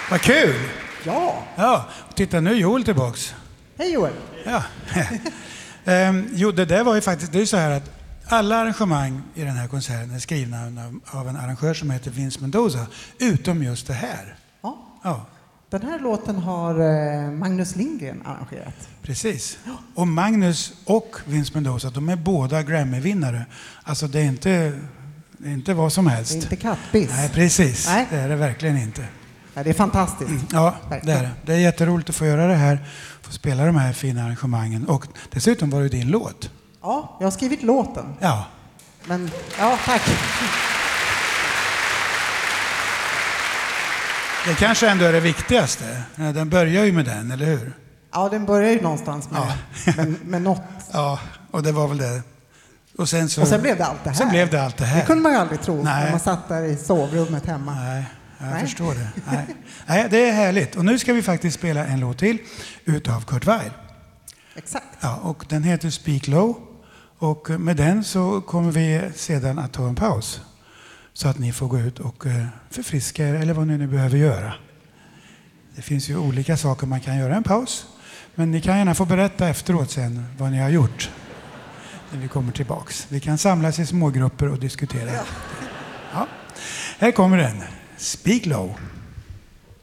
Vad kul! Ja. Ja, och titta nu är Joel tillbaks. Hej Joel. Ja. Jo, det där var ju faktiskt, det är så här att alla arrangemang i den här konserten är skrivna av en arrangör som heter Vince Mendoza, utom just det här. Ja. Ja, Den här låten har Magnus Lindgren arrangerat. precis. Och Magnus och Vince Mendoza, de är båda Grammy-vinnare. Alltså det är inte vad som helst. Det är inte kattbiss. Nej, precis. Nej. Det är det verkligen inte. Ja, det är fantastiskt. Ja, det är det. Det är jätteroligt att få göra det här, få spela de här fina arrangemangen. Och dessutom var det din låt. Ja, jag har skrivit låten. Ja. Men, ja, tack. Det kanske ändå är det viktigaste. Den börjar ju med den, eller hur? Ja, den börjar ju någonstans med, med något. Ja, och det var väl det. Och sen blev det allt det här. Sen blev det allt det här. Det kunde man ju aldrig tro Nej. när man satt där i sovrummet hemma. Nej, jag Nej. förstår det. Nej, det är härligt. Och nu ska vi faktiskt spela en låt till utav Kurt Weill. Exakt. Ja, och den heter Speak Low. Och med den så kommer vi sedan att ta en paus. Så att ni får gå ut och förfriska er, eller vad ni nu behöver göra. Det finns ju olika saker man kan göra en paus. Men ni kan gärna få berätta efteråt sen vad ni har gjort. När vi kommer tillbaks. Vi kan samlas i smågrupper och diskutera. Ja. Här kommer den. Speak Low.